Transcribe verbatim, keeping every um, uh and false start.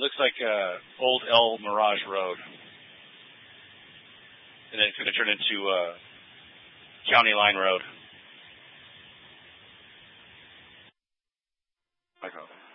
looks like uh, Old El Mirage Road. And then it's going to turn into uh, County Line Road. Okay.